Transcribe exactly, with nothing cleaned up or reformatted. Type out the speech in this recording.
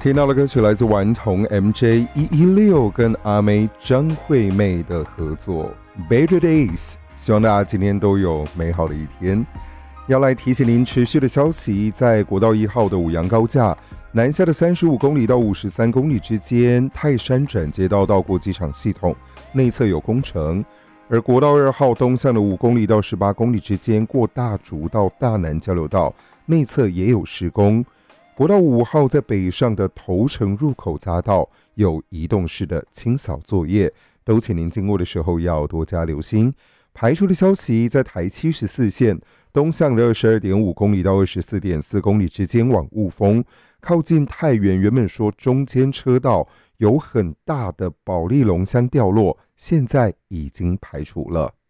听到的歌曲来自顽童 M J 一一六跟阿妹张惠妹的合作 Better Days， 希望大家今天都有美好的一天。要来提醒您持续的消息，在国道一号的五杨高架南下的三十五公里到五十三公里之间，泰山转接道到过机场系统内侧有工程，而国道二号东向的五公里到十八公里之间，过大竹到大南交流道内侧也有施工。国道五号在北上的头城入口匝道有移动式的清扫作业，都请您经过的时候要多加留心。排除的消息，在台七十四线东向的 二十二点五公里到 二十四点四公里之间往雾峰，靠近太原原本说中间车道有很大的保利龙箱掉落，现在已经排除了。